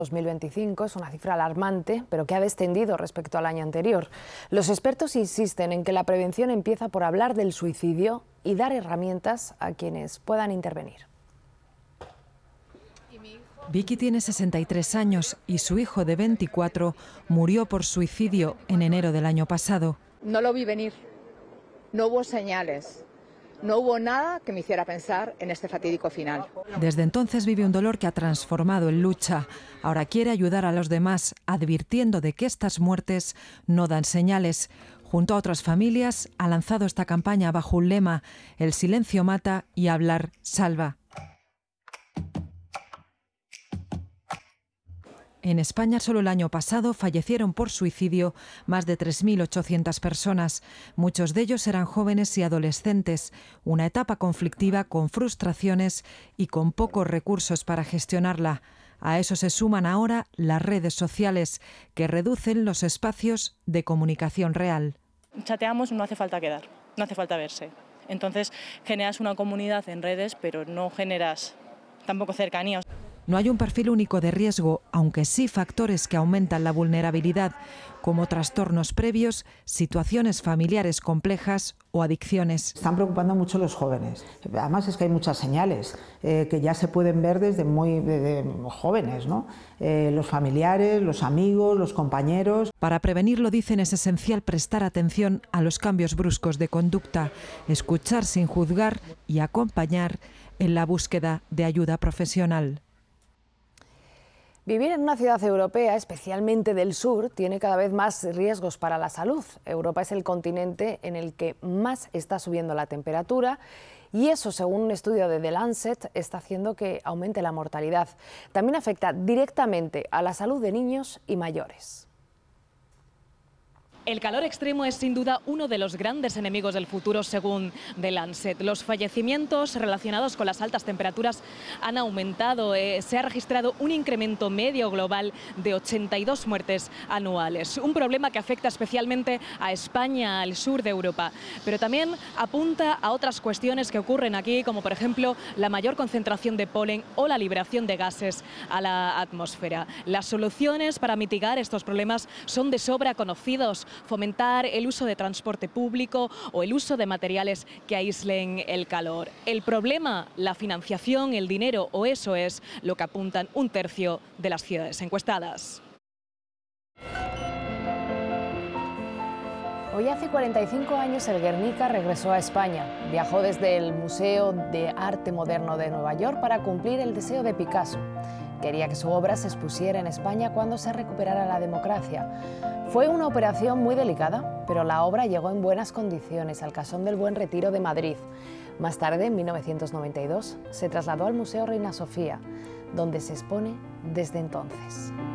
2025 es una cifra alarmante, pero que ha descendido respecto al año anterior. Los expertos insisten en que la prevención empieza por hablar del suicidio y dar herramientas a quienes puedan intervenir. Vicky tiene 63 años y su hijo de 24 murió por suicidio en enero del año pasado. No lo vi venir, no hubo señales. No hubo nada que me hiciera pensar en este fatídico final. Desde entonces vive un dolor que ha transformado en lucha. Ahora quiere ayudar a los demás, advirtiendo de que estas muertes no dan señales. Junto a otras familias, ha lanzado esta campaña bajo un lema: el silencio mata y hablar salva. En España, solo el año pasado fallecieron por suicidio más de 3.800 personas. Muchos de ellos eran jóvenes y adolescentes, una etapa conflictiva con frustraciones y con pocos recursos para gestionarla. A eso se suman ahora las redes sociales, que reducen los espacios de comunicación real. Chateamos, no hace falta quedar, no hace falta verse. Entonces generas una comunidad en redes, pero no generas tampoco cercanía. No hay un perfil único de riesgo, aunque sí factores que aumentan la vulnerabilidad, como trastornos previos, situaciones familiares complejas o adicciones. Están preocupando mucho los jóvenes. Además es que hay muchas señales que ya se pueden ver desde muy jóvenes, ¿no? Los familiares, los amigos, los compañeros. Para prevenirlo, dicen, es esencial prestar atención a los cambios bruscos de conducta, escuchar sin juzgar y acompañar en la búsqueda de ayuda profesional. Vivir en una ciudad europea, especialmente del sur, tiene cada vez más riesgos para la salud. Europa es el continente en el que más está subiendo la temperatura y eso, según un estudio de The Lancet, está haciendo que aumente la mortalidad. También afecta directamente a la salud de niños y mayores. El calor extremo es sin duda uno de los grandes enemigos del futuro, según The Lancet. Los fallecimientos relacionados con las altas temperaturas han aumentado. Se ha registrado un incremento medio global de 82 muertes anuales. Un problema que afecta especialmente a España, al sur de Europa. Pero también apunta a otras cuestiones que ocurren aquí, como por ejemplo la mayor concentración de polen o la liberación de gases a la atmósfera. Las soluciones para mitigar estos problemas son de sobra conocidos: fomentar el uso de transporte público o el uso de materiales que aíslen el calor. El problema, la financiación, el dinero, o eso es lo que apuntan un tercio de las ciudades encuestadas. Hoy hace 45 años el Guernica regresó a España. Viajó desde el Museo de Arte Moderno de Nueva York para cumplir el deseo de Picasso. Quería que su obra se expusiera en España cuando se recuperara la democracia. Fue una operación muy delicada, pero la obra llegó en buenas condiciones al Casón del Buen Retiro de Madrid. Más tarde, en 1992, se trasladó al Museo Reina Sofía, donde se expone desde entonces.